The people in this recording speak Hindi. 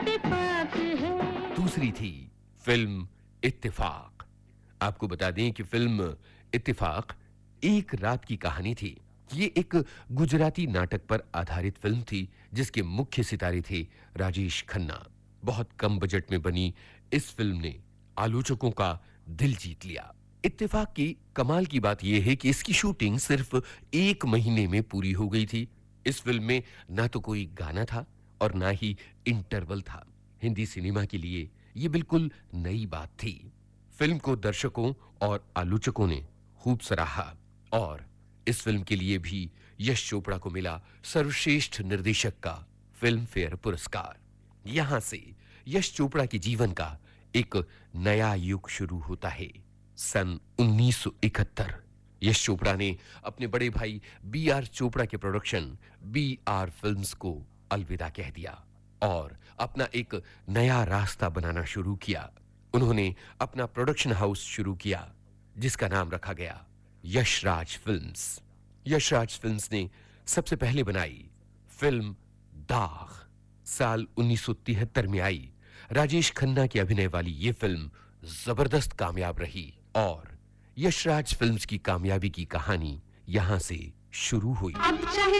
इत्तेफाक है। दूसरी थी फिल्म इत्तेफाक। आपको बता दें कि फिल्म इत्तेफाक एक रात की कहानी थी। ये एक गुजराती नाटक पर आधारित फिल्म थी जिसके मुख्य सितारे थे राजेश खन्ना। बहुत कम बजट में बनी इस फिल्म ने आलोचकों का दिल जीत लिया। इत्तेफाक की कमाल की बात यह है कि इसकी शूटिंग सिर्फ 1 महीने में पूरी हो गई थी। इस फिल्म में ना तो कोई गाना था और ना ही इंटरवल था। हिंदी सिनेमा के लिए यह बिल्कुल नई बात थी। फिल्म को दर्शकों और आलोचकों ने खूब सराहा और इस फिल्म के लिए भी यश चोपड़ा को मिला सर्वश्रेष्ठ निर्देशक का फिल्म फेयर पुरस्कार। यहां से यश चोपड़ा के जीवन का एक नया युग शुरू होता है। सन 1971 यश चोपड़ा ने अपने बड़े भाई बी आर चोपड़ा के प्रोडक्शन बी आर फिल्म्स को अलविदा कह दिया और अपना एक नया रास्ता बनाना शुरू किया। उन्होंने अपना प्रोडक्शन हाउस शुरू किया जिसका नाम रखा गया यशराज फिल्म्स। यशराज फिल्म्स ने सबसे पहले बनाई फिल्म दाग। साल 1973 में आई राजेश खन्ना की अभिनय वाली यह फिल्म जबरदस्त कामयाब रही और यशराज फिल्म्स की कामयाबी की कहानी यहां से शुरू हुई। अब चाहे